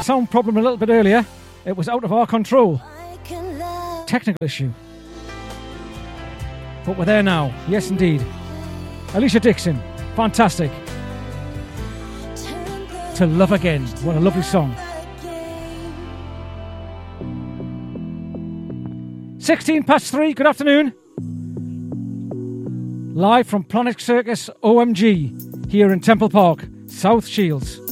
sound problem a little bit earlier. It was out of our control. Technical issue. But we're there now. Yes, indeed. Alicia Dixon. Fantastic. To Love Again. What a lovely song. 3:16. Good afternoon. Live from Planet Circus OMG here in Temple Park, South Shields.